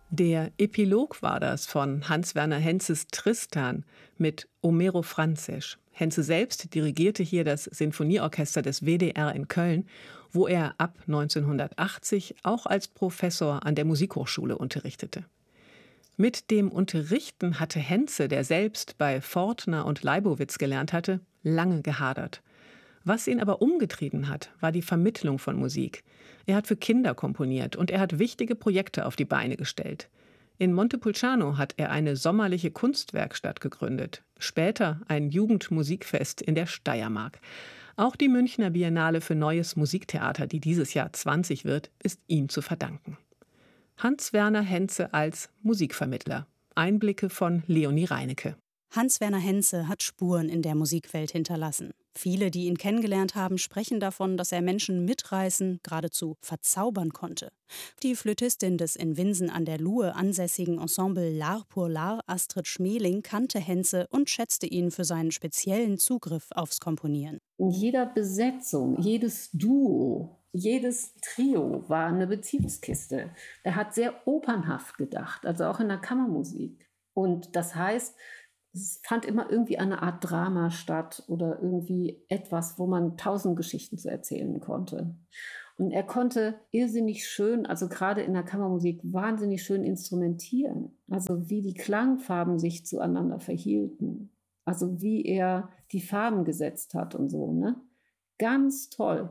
Der Epilog war das von Hans-Werner Henzes Tristan mit Homero Franzés. Henze selbst dirigierte hier das Sinfonieorchester des WDR in Köln, wo er ab 1980 auch als Professor an der Musikhochschule unterrichtete. Mit dem Unterrichten hatte Henze, der selbst bei Fortner und Leibowitz gelernt hatte, lange gehadert. Was ihn aber umgetrieben hat, war die Vermittlung von Musik. Er hat für Kinder komponiert und er hat wichtige Projekte auf die Beine gestellt. In Montepulciano hat er eine sommerliche Kunstwerkstatt gegründet, später ein Jugendmusikfest in der Steiermark. Auch die Münchner Biennale für Neues Musiktheater, die dieses Jahr 20 wird, ist ihm zu verdanken. Hans-Werner Henze als Musikvermittler. Einblicke von Leonie Reinecke. Hans-Werner Henze hat Spuren in der Musikwelt hinterlassen. Viele, die ihn kennengelernt haben, sprechen davon, dass er Menschen mitreißen, geradezu verzaubern konnte. Die Flötistin des in Winsen an der Luhe ansässigen Ensemble L'Art pour l'Art, Astrid Schmeling, kannte Henze und schätzte ihn für seinen speziellen Zugriff aufs Komponieren. In jeder Besetzung, jedes Duo, jedes Trio war eine Beziehungskiste. Er hat sehr opernhaft gedacht, also auch in der Kammermusik. Und das heißt, es fand immer irgendwie eine Art Drama statt oder irgendwie etwas, wo man 1000 Geschichten zu erzählen konnte. Und er konnte irrsinnig schön, also gerade in der Kammermusik, wahnsinnig schön instrumentieren. Also wie die Klangfarben sich zueinander verhielten. Also wie er die Farben gesetzt hat und so, ne? Ganz toll.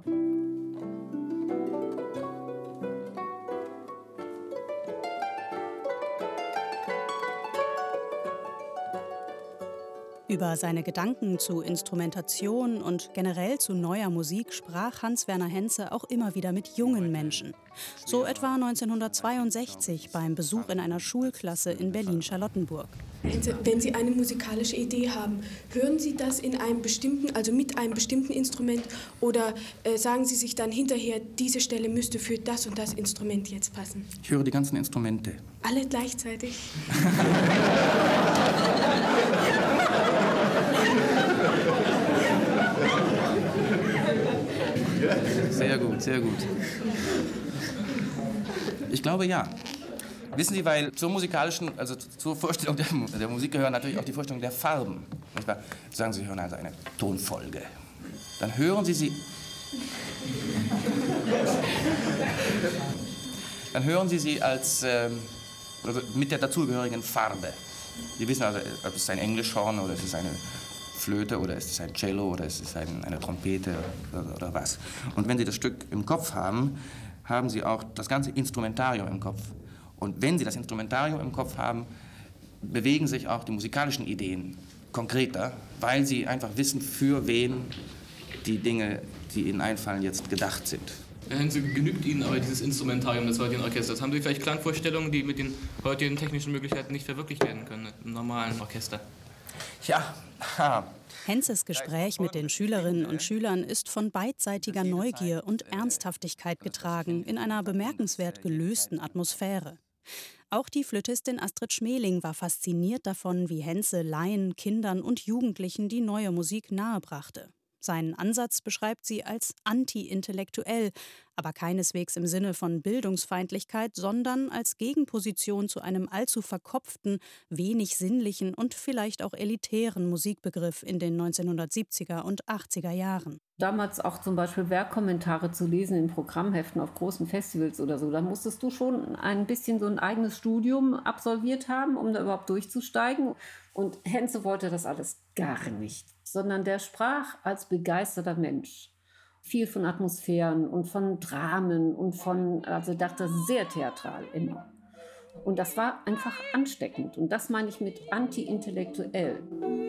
Über seine Gedanken zu Instrumentation und generell zu neuer Musik sprach Hans-Werner Henze auch immer wieder mit jungen Menschen. So etwa 1962 beim Besuch in einer Schulklasse in Berlin-Charlottenburg. Wenn Sie eine musikalische Idee haben, hören Sie das in einem bestimmten, also mit einem bestimmten Instrument oder sagen Sie sich dann hinterher, diese Stelle müsste für das und das Instrument jetzt passen? Ich höre die ganzen Instrumente. Alle gleichzeitig? Sehr gut, sehr gut. Ich glaube, ja. Wissen Sie, weil zur musikalischen, also zur Vorstellung der Musik gehören natürlich auch die Vorstellung der Farben. Nicht wahr? Sagen Sie, hören also eine Tonfolge. Dann hören Sie sie. Dann hören Sie sie als also mit der dazugehörigen Farbe. Sie wissen also, ob es ein Englischhorn oder es ist eine Flöte oder es ist ein Cello oder es ist eine Trompete oder was. Und wenn Sie das Stück im Kopf haben, haben Sie auch das ganze Instrumentarium im Kopf. Und wenn Sie das Instrumentarium im Kopf haben, bewegen sich auch die musikalischen Ideen konkreter, weil Sie einfach wissen, für wen die Dinge, die Ihnen einfallen, jetzt gedacht sind. Herr Henze, genügt Ihnen aber dieses Instrumentarium des heutigen Orchesters? Haben Sie vielleicht Klangvorstellungen, die mit den heutigen technischen Möglichkeiten nicht verwirklicht werden können im normalen Orchester? Ja, Henzes Gespräch mit den Schülerinnen und Schülern ist von beidseitiger Neugier und Ernsthaftigkeit getragen, in einer bemerkenswert gelösten Atmosphäre. Auch die Flötistin Astrid Schmeling war fasziniert davon, wie Henze Laien, Kindern und Jugendlichen die neue Musik nahebrachte. Seinen Ansatz beschreibt sie als anti-intellektuell, aber keineswegs im Sinne von Bildungsfeindlichkeit, sondern als Gegenposition zu einem allzu verkopften, wenig sinnlichen und vielleicht auch elitären Musikbegriff in den 1970er und 80er Jahren. Damals auch zum Beispiel Werkkommentare zu lesen in Programmheften auf großen Festivals oder so, da musstest du schon ein bisschen so ein eigenes Studium absolviert haben, um da überhaupt durchzusteigen. Und Henze wollte das alles gar nicht, sondern der sprach als begeisterter Mensch. Viel von Atmosphären und von Dramen und von, also dachte sehr theatral immer. Und das war einfach ansteckend. Und das meine ich mit anti-intellektuell.